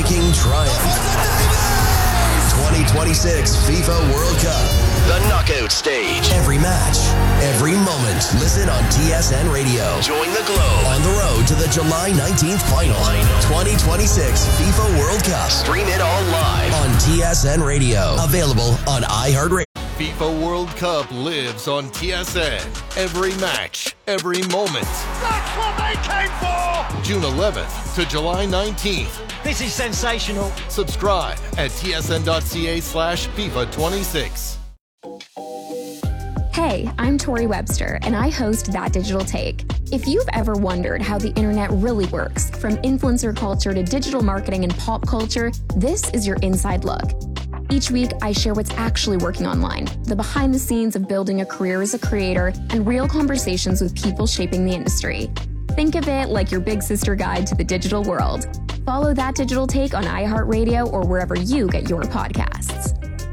shocking triumph. 2026 FIFA World Cup. The knockout stage. Every match, every moment. Listen on TSN Radio. Join the Globe on the road to the July 19th final. 2026 FIFA World Cup. Stream it all live on TSN Radio. Available on iHeartRadio. FIFA World Cup lives on TSN. Every match, every moment. That's what they came for! June 11th to July 19th. This is sensational. Subscribe at tsn.ca/FIFA26. Hey, I'm Tori Webster, and I host That Digital Take. If you've ever wondered how the internet really works, from influencer culture to digital marketing and pop culture, this is your inside look. Each week, I share what's actually working online, the behind the scenes of building a career as a creator, and real conversations with people shaping the industry. Think of it like your big sister guide to the digital world. Follow That Digital Take on iHeartRadio or wherever you get your podcasts.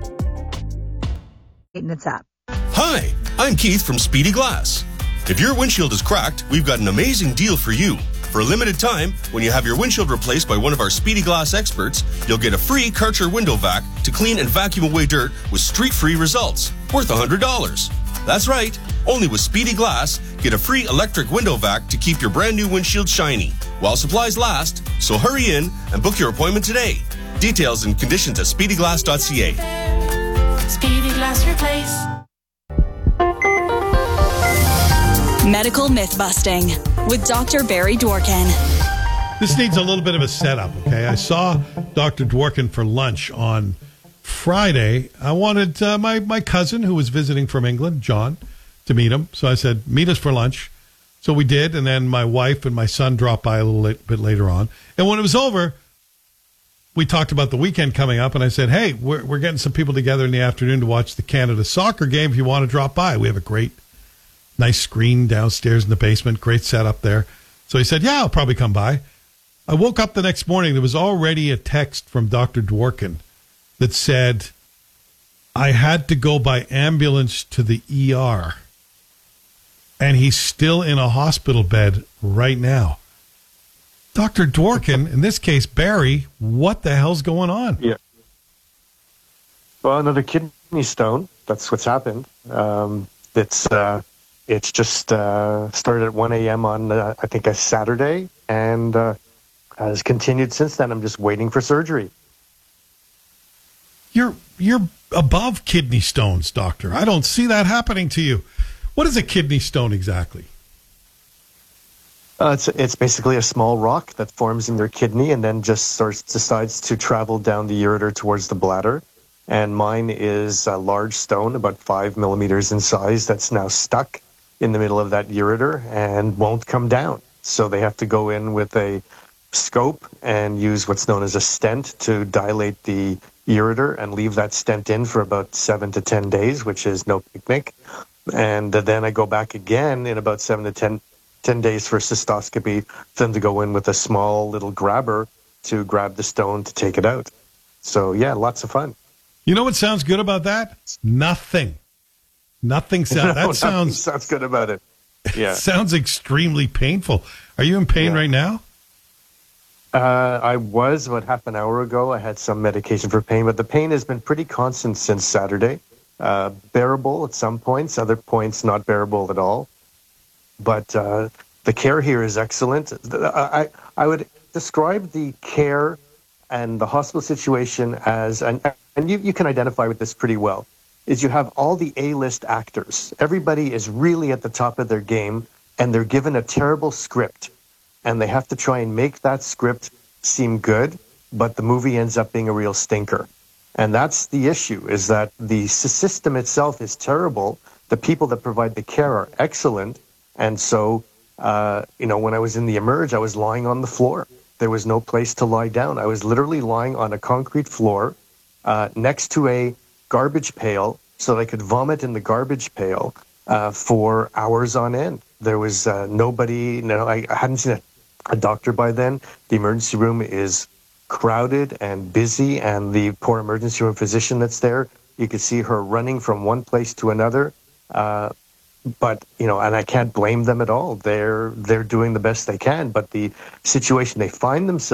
It's up. Hi, I'm Keith from Speedy Glass. If your windshield is cracked, we've got an amazing deal for you. For a limited time, when you have your windshield replaced by one of our Speedy Glass experts, you'll get a free Karcher window vac to clean and vacuum away dirt with streak-free results, worth $100. That's right, only with Speedy Glass, get a free electric window vac to keep your brand new windshield shiny, while supplies last, so hurry in and book your appointment today. Details and conditions at speedyglass.ca. Speedy Glass Replace. Medical Myth-Busting with Dr. Barry Dworkin. This needs a little bit of a setup, okay? I saw Dr. Dworkin for lunch on Friday. I wanted my cousin, who was visiting from England, John, to meet him. So I said, meet us for lunch. So we did, and then my wife and my son dropped by a little bit later on. And when it was over, we talked about the weekend coming up, and I said, hey, we're getting some people together in the afternoon to watch the Canada soccer game if you want to drop by. We have a great nice screen downstairs in the basement, great setup there. So he said, yeah, I'll probably come by. I woke up the next morning. There was already a text from Dr. Dworkin that said, I had to go by ambulance to the ER. And he's still in a hospital bed right now. Dr. Dworkin, in this case, Barry, what the hell's going on? Yeah. Well, another kidney stone. That's what's happened. It's just started at 1 a.m. on, I think, a Saturday, and has continued since then. I'm just waiting for surgery. You're above kidney stones, doctor. I don't see that happening to you. What is a kidney stone exactly? It's basically a small rock that forms in your kidney and then just decides to travel down the ureter towards the bladder. And mine is a large stone, about 5 millimeters in size, that's now stuck in the middle of that ureter and won't come down. So they have to go in with a scope and use what's known as a stent to dilate the ureter and leave that stent in for about 7 to 10 days, which is no picnic. And then I go back again in about 7 to 10 days for cystoscopy, for them to go in with a small little grabber to grab the stone to take it out. So, yeah, lots of fun. You know what sounds good about that? Nothing. Nothing sounds... That sounds good about it. Yeah. Sounds extremely painful. Are you in pain right now? I was about half an hour ago. I had some medication for pain, but the pain has been pretty constant since Saturday. Bearable at some points, other points not bearable at all. But the care here is excellent. I would describe the care and the hospital situation as, and you can identify with this pretty well, is you have all the A-list actors. Everybody is really at the top of their game, and they're given a terrible script. And they have to try and make that script seem good, but the movie ends up being a real stinker. And that's the issue, is that the system itself is terrible. The people that provide the care are excellent. And so, when I was in the Emerge, I was lying on the floor. There was no place to lie down. I was literally lying on a concrete floor next to a garbage pail so that I could vomit in the garbage pail for hours on end. There was nobody, I hadn't seen a doctor by then. The emergency room is crowded and busy, and the poor emergency room physician that's there, you could see her running from one place to another. But, and I can't blame them at all. They're doing the best they can, but the situation they find themselves